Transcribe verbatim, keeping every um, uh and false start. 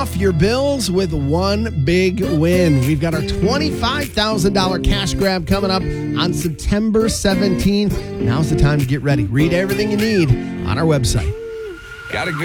off your bills with one big win. We've got our twenty-five thousand dollars cash grab coming up on September seventeenth. Now's the time to get ready. Read everything you need on our website. Gotta go.